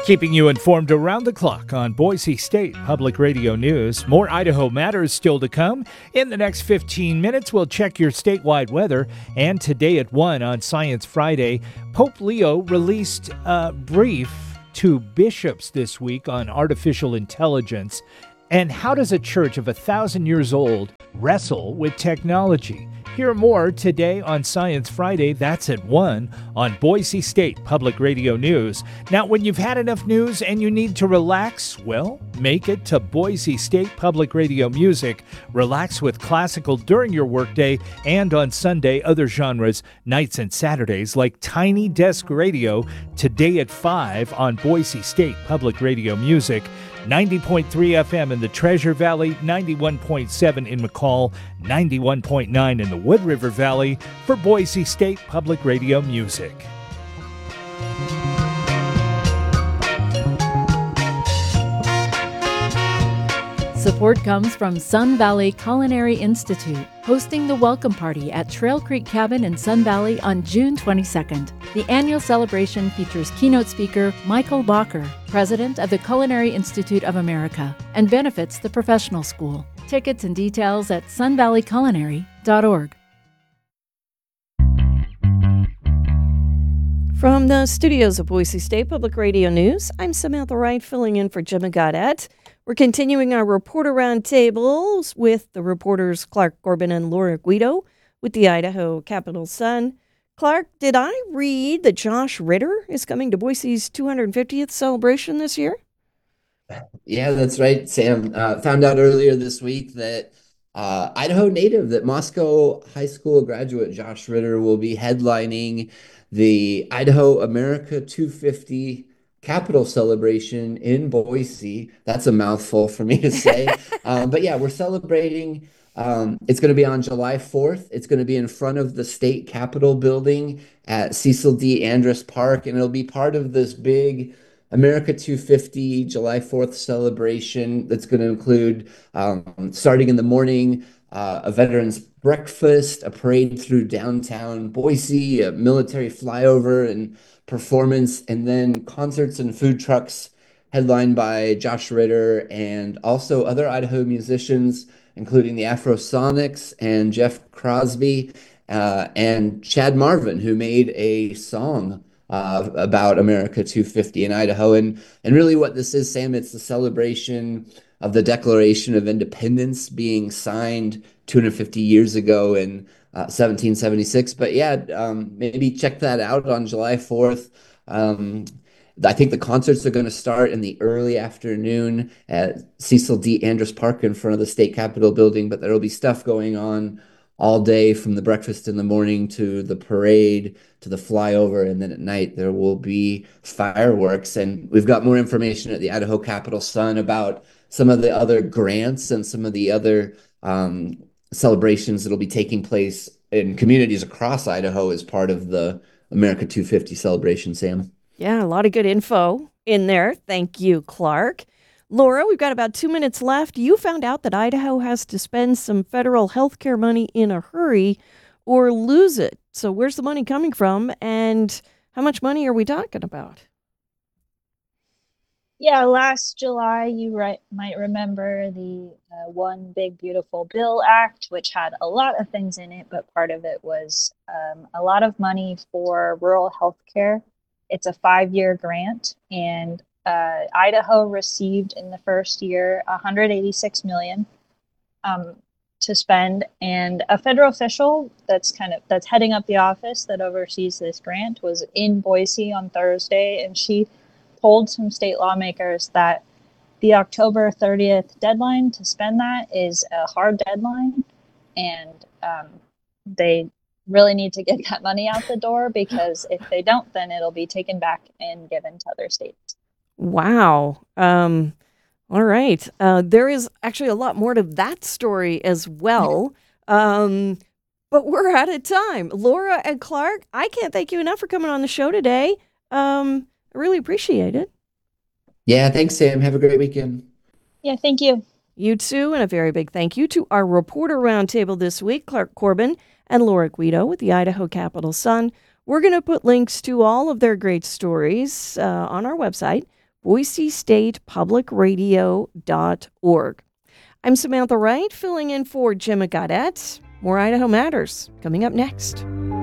Keeping you informed around the clock on Boise State Public Radio News. More Idaho matters still to come. In the next 15 minutes, we'll check your statewide weather. And today at 1 on Science Friday, Pope Leo released a brief to bishops this week on artificial intelligence. And how does a church of 1,000 years old wrestle with technology? Hear more today on Science Friday. That's at 1 on Boise State Public Radio News. Now, when you've had enough news and you need to relax, well, make it to Boise State Public Radio Music. Relax with classical during your workday and on Sunday, other genres, nights and Saturdays like Tiny Desk Radio, today at 5 on Boise State Public Radio Music. 90.3 FM in the Treasure Valley, 91.7 in McCall, 91.9 in the Wood River Valley for Boise State Public Radio Music. Support comes from Sun Valley Culinary Institute, hosting the Welcome Party at Trail Creek Cabin in Sun Valley on June 22nd. The annual celebration features keynote speaker Michael Bacher, president of the Culinary Institute of America, and benefits the professional school. Tickets and details at sunvalleyculinary.org. From the studios of Boise State Public Radio News, I'm Samantha Wright filling in for Jim Goddett. We're continuing our reporter roundtables with the reporters Clark Corbin and Laura Guido with the Idaho Capital Sun. Clark, did I read that Josh Ritter is coming to Boise's 250th celebration this year? Yeah, that's right, Sam. Found out earlier this week that Idaho native, that Moscow High School graduate Josh Ritter will be headlining the Idaho America 250 Capital celebration in Boise. That's a mouthful for me to say. But yeah, we're celebrating. It's going to be on July 4th. It's going to be in front of the state capitol building at Cecil D. Andrus Park, and it'll be part of this big America 250 July 4th celebration that's going to include, starting in the morning, a veterans breakfast, a parade through downtown Boise, a military flyover and performance, and then concerts and food trucks headlined by Josh Ritter and also other Idaho musicians, including the Afrosonics and Jeff Crosby and Chad Marvin, who made a song about America 250 in Idaho. And really what this is, Sam, it's the celebration of the Declaration of Independence being signed 250 years ago in 1776. But yeah, maybe check that out on July 4th. I think the concerts are going to start in the early afternoon at Cecil D. Andrus Park in front of the state capitol building, but there will be stuff going on all day, from the breakfast in the morning to the parade to the flyover, and then at night there will be fireworks. And we've got more information at the Idaho Capital Sun about some of the other grants and some of the other celebrations that will be taking place in communities across Idaho as part of the America 250 celebration, Sam. Yeah, a lot of good info in there. Thank you, Clark. Laura, we've got about 2 minutes left. You found out that Idaho has to spend some federal health care money in a hurry or lose it. So where's the money coming from, and how much money are we talking about? Yeah, last July, you might remember the One Big Beautiful Bill Act, which had a lot of things in it, but part of it was a lot of money for rural health care. It's a 5-year grant, and Idaho received in the first year $186 million to spend. And a federal official that's heading up the office that oversees this grant was in Boise on Thursday, and she told some state lawmakers that the October 30th deadline to spend that is a hard deadline, and they really need to get that money out the door, because if they don't, then it'll be taken back and given to other states. Wow. All right. There is actually a lot more to that story as well. But we're out of time. Laura and Clark, I can't thank you enough for coming on the show today. I really appreciate it. Yeah, thanks, Sam. Have a great weekend. Yeah, thank you. You too, and a very big thank you to our reporter roundtable this week, Clark Corbin and Laura Guido with the Idaho Capital Sun. We're going to put links to all of their great stories on our website, boisestatepublicradio.org. I'm Samantha Wright, filling in for Jim Gaudette. More Idaho Matters coming up next.